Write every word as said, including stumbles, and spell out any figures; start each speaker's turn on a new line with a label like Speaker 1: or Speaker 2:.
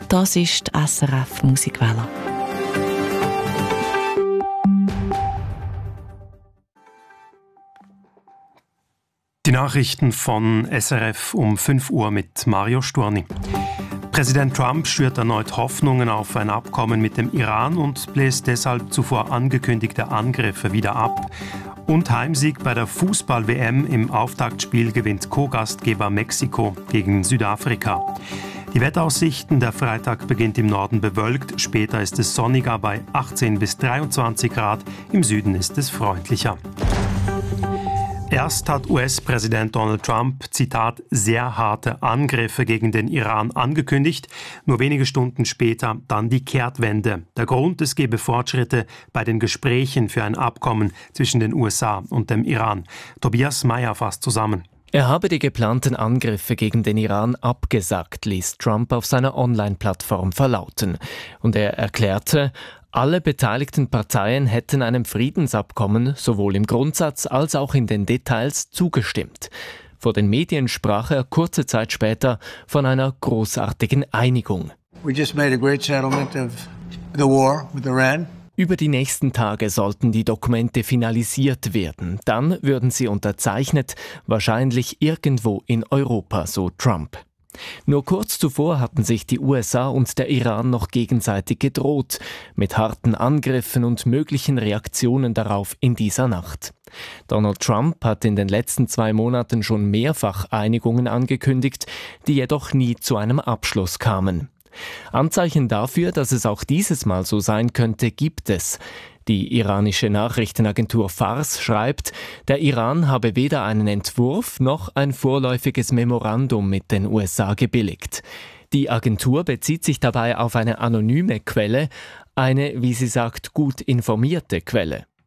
Speaker 1: Das ist die S R F Musikwelle.
Speaker 2: Die Nachrichten von S R F um fünf Uhr mit Mario Sturni. Präsident Trump schürt erneut Hoffnungen auf ein Abkommen mit dem Iran und bläst deshalb zuvor angekündigte Angriffe wieder ab. Und Heimsieg bei der Fußball-W M im Auftaktspiel gewinnt Co-Gastgeber Mexiko gegen Südafrika. Die Wetteraussichten: Der Freitag beginnt im Norden bewölkt, später ist es sonniger bei achtzehn bis dreiundzwanzig Grad, im Süden ist es freundlicher. Erst hat U S-Präsident Donald Trump, Zitat, sehr harte Angriffe gegen den Iran angekündigt. Nur wenige Stunden später dann die Kehrtwende. Der Grund: Es gebe Fortschritte bei den Gesprächen für ein Abkommen zwischen den U S A und dem Iran. Tobias Meyer fasst zusammen.
Speaker 3: Er habe die geplanten Angriffe gegen den Iran abgesagt, ließ Trump auf seiner Online-Plattform verlauten. Und er erklärte, alle beteiligten Parteien hätten einem Friedensabkommen sowohl im Grundsatz als auch in den Details zugestimmt. Vor den Medien sprach er kurze Zeit später von einer großartigen Einigung.
Speaker 4: We just made a great settlement of the war with Iran.
Speaker 3: Über die nächsten Tage sollten die Dokumente finalisiert werden. Dann würden sie unterzeichnet, wahrscheinlich irgendwo in Europa, so Trump. Nur kurz zuvor hatten sich die U S A und der Iran noch gegenseitig gedroht, mit harten Angriffen und möglichen Reaktionen darauf in dieser Nacht. Donald Trump hat in den letzten zwei Monaten schon mehrfach Einigungen angekündigt, die jedoch nie zu einem Abschluss kamen. Anzeichen dafür, dass es auch dieses Mal so sein könnte, gibt es. Die iranische Nachrichtenagentur Fars schreibt, der Iran habe weder einen Entwurf noch ein vorläufiges Memorandum mit den U S A gebilligt. Die Agentur bezieht sich dabei auf eine anonyme Quelle, eine, wie sie sagt, gut informierte Quelle.